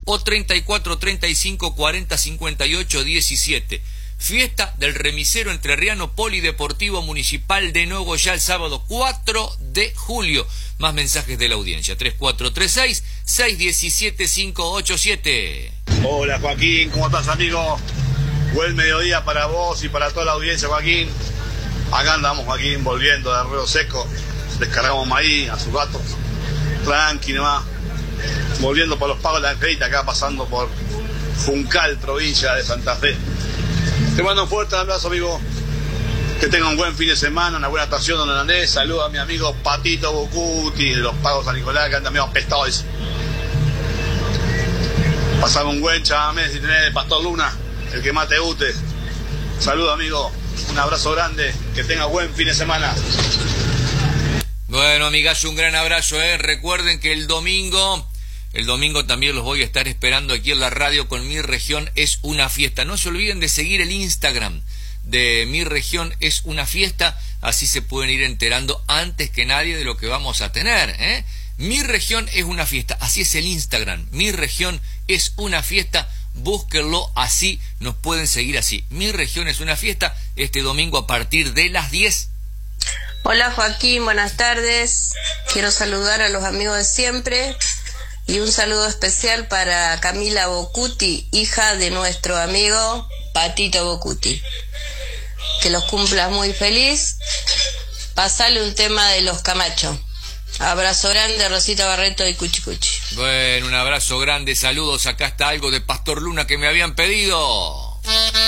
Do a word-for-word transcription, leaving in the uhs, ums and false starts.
o treinta y cuatro, treinta y cinco, cuarenta, cincuenta y ocho, diecisiete. Fiesta del remisero entrerriano polideportivo municipal de Nogoyá el sábado cuatro de julio. Más mensajes de la audiencia. tres cuatro tres seis, seis uno siete, cinco ocho siete. Hola Joaquín, ¿cómo estás amigo? Buen mediodía para vos y para toda la audiencia, Joaquín. Acá andamos, Joaquín, volviendo de Arroyo Seco. Descargamos maíz a sus gatos. Tranqui nomás. Volviendo por los pagos de la crédito, acá pasando por Juncal, provincia de Santa Fe. Te mando un fuerte abrazo, amigo. Que tenga un buen fin de semana, una buena estación donde andés. Saluda a mi amigo Patito Bocuti de los Pagos San Nicolás, que anda medio apestado. Pasame un buen chamamé si tenés el Pastor Luna, el que más te guste. Saluda, amigo. Un abrazo grande. Que tenga buen fin de semana. Bueno, amigazo, un gran abrazo, ¿eh? Recuerden que el domingo... El domingo también los voy a estar esperando aquí en la radio con Mi Región es una fiesta. No se olviden de seguir el Instagram de Mi Región es una fiesta, así se pueden ir enterando antes que nadie de lo que vamos a tener, ¿eh? Mi Región es una fiesta, así es el Instagram. Mi Región es una fiesta, búsquenlo así, nos pueden seguir así. Mi Región es una fiesta, este domingo a partir de las diez. Hola Joaquín, buenas tardes. Quiero saludar a los amigos de siempre. Y un saludo especial para Camila Bocuti, hija de nuestro amigo Patito Bocuti. Que los cumplas muy feliz. Pasale un tema de los Camacho. Abrazo grande, Rosita Barreto y Cuchi Cuchi. Bueno, un abrazo grande, saludos. Acá está algo de Pastor Luna que me habían pedido.